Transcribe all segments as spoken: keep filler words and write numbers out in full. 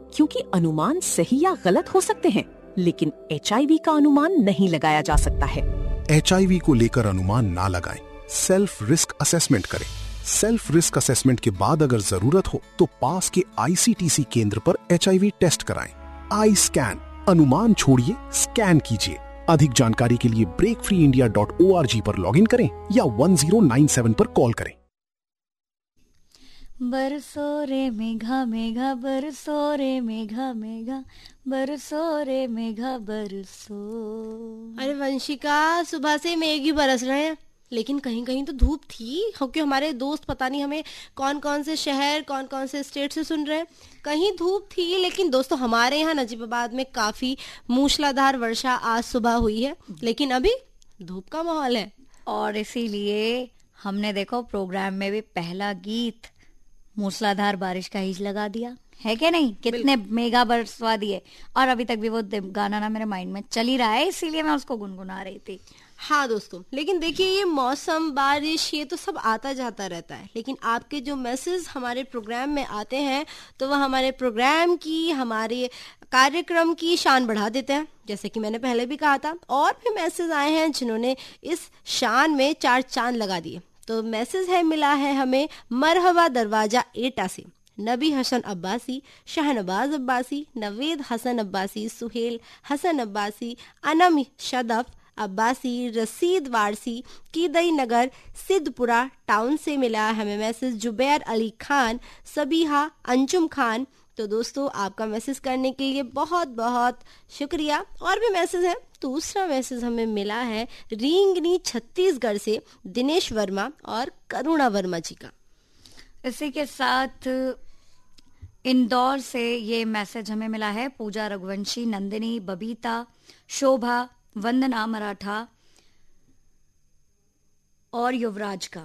क्योंकि अनुमान सही या गलत हो सकते हैं, लेकिन एच आई वी का अनुमान नहीं लगाया जा सकता है। एच आई वी को लेकर अनुमान ना लगाएं, सेल्फ रिस्क असेसमेंट करें। सेल्फ रिस्क असेसमेंट के बाद अगर जरूरत हो तो पास के आई सी टी सी केंद्र पर एच आई वी टेस्ट कराएं। आई स्कैन, अनुमान छोड़िए, स्कैन कीजिए। अधिक जानकारी के लिए break free India dot O R G पर लॉगिन करें या वन जीरो नाइन सेवन पर कॉल करें। बरसो रे मेघा मेघा बरसो रे मेघा मेघा बरसो रे मेघा बरसो। अरे वंशिका, सुबह से मेघ ही बरस रहे हैं, लेकिन कहीं कहीं तो धूप थी, क्योंकि हमारे दोस्त पता नहीं हमें कौन कौन से शहर कौन कौन से स्टेट से सुन रहे हैं। कहीं धूप थी, लेकिन दोस्तों हमारे यहाँ नजीबाबाद में काफी मूसलाधार वर्षा आज सुबह हुई है, लेकिन अभी धूप का माहौल है। और इसीलिए हमने देखो प्रोग्राम में भी पहला गीत मूसलाधार बारिश का ही लगा दिया है कि नहीं। कितने मेगा बरसवा दिए, और अभी तक भी वो गाना ना मेरे माइंड में चल ही रहा है, इसीलिए मैं उसको गुनगुना रही थी। हाँ दोस्तों, लेकिन देखिए ये मौसम, बारिश, ये तो सब आता जाता रहता है, लेकिन आपके जो मैसेज हमारे प्रोग्राम में आते हैं तो वह हमारे प्रोग्राम की, हमारे कार्यक्रम की शान बढ़ा देते हैं। जैसे कि मैंने पहले भी कहा था, और भी मैसेज आए हैं जिन्होंने इस शान में चार चांद लगा दिए। तो मैसेज है मिला है हमें मरहबा दरवाजा एटा से, नबी हसन अब्बासी, शाहनवाज अब्बासी, नवेद हसन अब्बासी, सुहेल हसन अब्बासी, अनम शदफ अब्बासी, रसीद वारसी, कीदई नगर, सिद्धपुरा टाउन से मिला हमें मैसेज जुबैर अली खान, सबीहा, अंजुम खान। तो दोस्तों आपका मैसेज करने के लिए बहुत बहुत शुक्रिया। और भी मैसेज है। दूसरा मैसेज हमें मिला है रींगनी छत्तीसगढ़ से दिनेश वर्मा और करुणा वर्मा जी का। इसी के साथ इंदौर से ये मैसेज हमें मिला है पूजा रघुवंशी, नंदिनी, बबीता, शोभा, वंदना मराठा और युवराज का।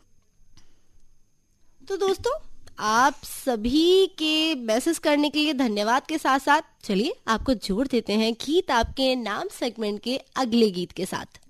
तो दोस्तों आप सभी के मैसेज करने के लिए धन्यवाद के साथ साथ चलिए आपको जोड़ देते हैं गीत आपके नाम सेगमेंट के अगले गीत के साथ।